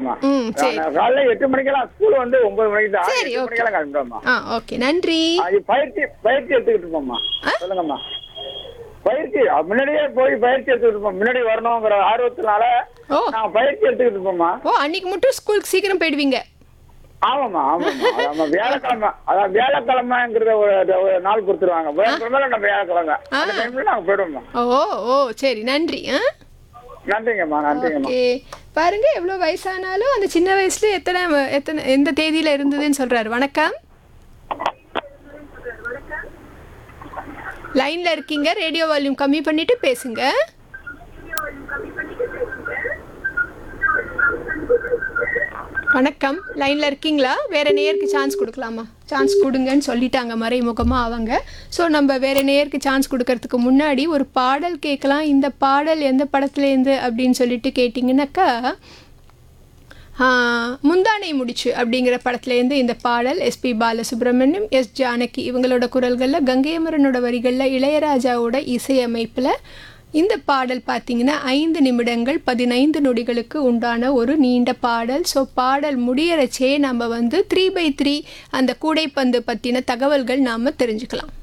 கிளம்பிடுவோம்மா. ம், சரி. காலைல 8 மணிக்கெல்லாம் ஸ்கூல் வந்து 9 மணிக்கு தான். சரி, 8 ஓகே. மணிக்கெல்லாம் கிளம்பிடுவோம்மா. ஓகே, நன்றி. பயிற்சி எடுத்துக்கிட்டு இருப்போம்மா. சொல்லுங்கம்மா. பயிற்சி முன்னாடியே போய் பயிற்சி எடுத்துக்கிட்டு இருப்போம். முன்னாடி வரணுங்கிற ஆர்வத்தினால ஓ நாங்க பயிற்சி எடுத்துக்கிட்டு இருப்போம்மா. ஓ அன்னைக்கு மட்டும் ஸ்கூலுக்கு சீக்கிரம் போயிடுவீங்க. ஆமாம்மா. வியாழக்கிழமை, அதான் வியாழக்கிழமைங்கிறத ஒரு நாள் கொடுத்துருவாங்க. புதன்கிழமை நம்ம வியாழக்கிழமை அந்த டைம்ல நாங்க போயிடுவோம்மா. ஓ ஓ சரி, நன்றி. நன்றிங்கம்மா. ஓகே, பாருங்க எவ்வளோ வயசானாலும் அந்த சின்ன வயசுல எத்தனை எந்த தேதியில இருந்ததுன்னு சொல்றாரு. வணக்கம், லைன்ல இருக்கீங்க, ரேடியோ வால்யூம் கம்மி பண்ணிட்டு பேசுங்க. வணக்கம், லைன்ல இருக்கீங்களா? வேற நேயருக்கு சான்ஸ் கொடுக்கலாமா? சான்ஸ் கொடுங்கன்னு சொல்லிட்டாங்க மறைமுகமாக அவங்க. ஸோ நம்ம வேற நேயருக்கு சான்ஸ் கொடுக்கறதுக்கு முன்னாடி ஒரு பாடல் கேட்கலாம். இந்த பாடல் எந்த படத்துலேருந்து அப்படின்னு சொல்லிட்டு கேட்டிங்கன்னாக்கா, முந்தானை முடிச்சு அப்படிங்கிற படத்துலேருந்து இந்த பாடல். எஸ்பி பாலசுப்ரமணியம், எஸ் ஜானகி இவங்களோட குரல்களில், கங்கையமரனோட வரிகளில், இளையராஜாவோட இசையமைப்பில் இந்த பாடல் பார்த்திங்கன்னா 5 நிமிடங்கள் 15 நொடிகளுக்கு உண்டான ஒரு நீண்ட பாடல். ஸோ பாடல் முடியறச்சே நம்ம வந்து 3x3 அந்த கூடைப்பந்து பற்றின தகவல்கள் நாம் தெரிஞ்சுக்கலாம்.